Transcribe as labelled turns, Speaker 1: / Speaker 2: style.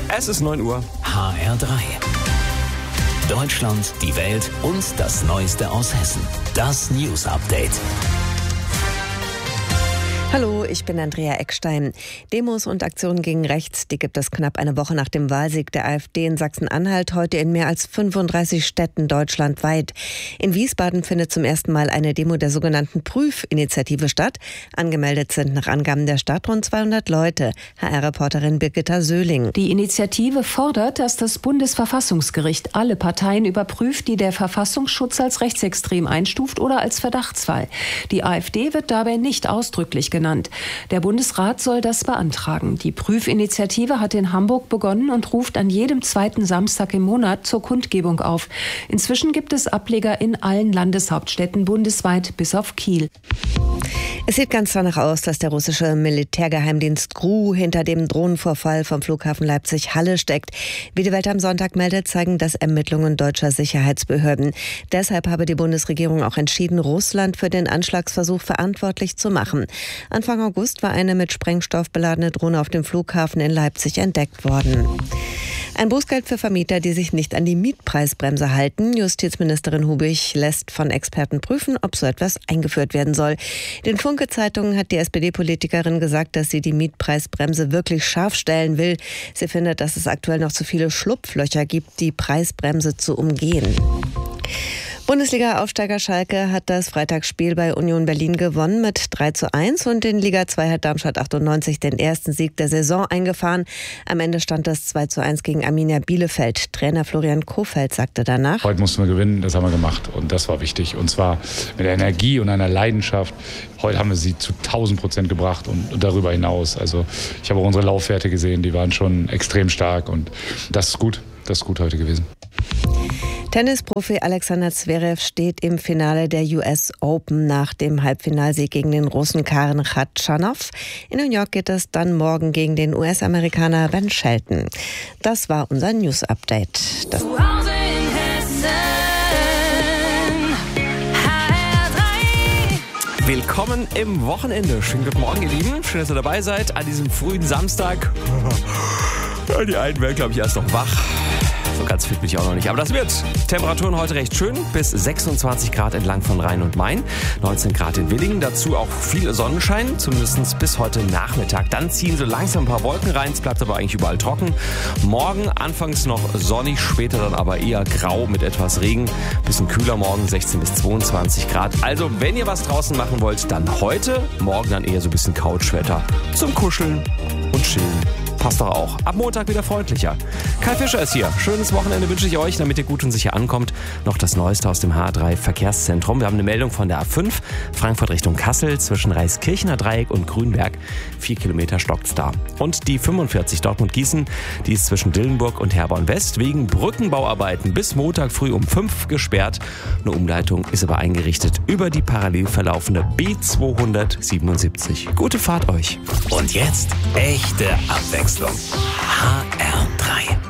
Speaker 1: Es ist 9 Uhr.
Speaker 2: HR3. Deutschland, die Welt und das Neueste aus Hessen. Das News Update.
Speaker 3: Hallo, ich bin Andrea Eckstein. Demos und Aktionen gegen rechts, die gibt es knapp eine Woche nach dem Wahlsieg der AfD in Sachsen-Anhalt heute in mehr als 35 Städten deutschlandweit. In Wiesbaden findet zum ersten Mal eine Demo der sogenannten Prüfinitiative statt. Angemeldet sind nach Angaben der Stadt rund 200 Leute. HR-Reporterin Birgitta Söhling.
Speaker 4: Die Initiative fordert, dass das Bundesverfassungsgericht alle Parteien überprüft, die der Verfassungsschutz als rechtsextrem einstuft oder als Verdachtsfall. Die AfD wird dabei nicht ausdrücklich genannt. Der Bundesrat soll das beantragen. Die Prüfinitiative hat in Hamburg begonnen und ruft an jedem zweiten Samstag im Monat zur Kundgebung auf. Inzwischen gibt es Ableger in allen Landeshauptstädten bundesweit bis auf Kiel.
Speaker 3: Es sieht ganz danach aus, dass der russische Militärgeheimdienst GRU hinter dem Drohnenvorfall vom Flughafen Leipzig-Halle steckt. Wie die Welt am Sonntag meldet, zeigen das Ermittlungen deutscher Sicherheitsbehörden. Deshalb habe die Bundesregierung auch entschieden, Russland für den Anschlagsversuch verantwortlich zu machen. Anfang August war eine mit Sprengstoff beladene Drohne auf dem Flughafen in Leipzig entdeckt worden. Ein Bußgeld für Vermieter, die sich nicht an die Mietpreisbremse halten. Justizministerin Hubich lässt von Experten prüfen, ob so etwas eingeführt werden soll. Den Funke-Zeitungen hat die SPD-Politikerin gesagt, dass sie die Mietpreisbremse wirklich scharf stellen will. Sie findet, dass es aktuell noch zu viele Schlupflöcher gibt, die Preisbremse zu umgehen. Bundesliga-Aufsteiger Schalke hat das Freitagsspiel bei Union Berlin gewonnen mit 3:1 und in Liga 2 hat Darmstadt 98 den ersten Sieg der Saison eingefahren. Am Ende stand es 2:1 gegen Arminia Bielefeld. Trainer Florian Kohfeldt sagte danach:
Speaker 5: Heute mussten wir gewinnen, das haben wir gemacht und das war wichtig. Und zwar mit Energie und einer Leidenschaft. Heute haben wir sie zu 1000% gebracht und darüber hinaus. Also ich habe auch unsere Laufwerte gesehen, die waren schon extrem stark und das ist gut heute gewesen.
Speaker 3: Tennisprofi Alexander Zverev steht im Finale der US Open nach dem Halbfinalsieg gegen den Russen Karen Khachanov. In New York geht es dann morgen gegen den US-Amerikaner Ben Shelton. Das war unser News-Update.
Speaker 1: Willkommen im Wochenende. Schönen guten Morgen, ihr Lieben. Schön, dass ihr dabei seid an diesem frühen Samstag. Die einen werden, glaube ich, erst noch wach. So ganz fit bin ich auch noch nicht. Aber das wird. Temperaturen heute recht schön. Bis 26 Grad entlang von Rhein und Main. 19 Grad in Willingen. Dazu auch viel Sonnenschein. Zumindest bis heute Nachmittag. Dann ziehen so langsam ein paar Wolken rein. Es bleibt aber eigentlich überall trocken. Morgen anfangs noch sonnig. Später dann aber eher grau mit etwas Regen. Bisschen kühler morgen. 16 bis 22 Grad. Also wenn ihr was draußen machen wollt, dann heute. Morgen dann eher so ein bisschen Couchwetter. Zum Kuscheln und Chillen. Passt doch auch. Ab Montag wieder freundlicher. Kai Fischer ist hier. Schönes Wochenende wünsche ich euch, damit ihr gut und sicher ankommt. Noch das Neueste aus dem H3 Verkehrszentrum. Wir haben eine Meldung von der A5, Frankfurt Richtung Kassel, zwischen Reiskirchener Dreieck und Grünberg. 4 Kilometer stockt's da. Und die 45 Dortmund-Gießen, die ist zwischen Dillenburg und Herborn West wegen Brückenbauarbeiten bis Montag früh um 5 gesperrt. Eine Umleitung ist aber eingerichtet über die parallel verlaufende B277. Gute Fahrt euch.
Speaker 2: Und jetzt echte Abwechslung. HR3.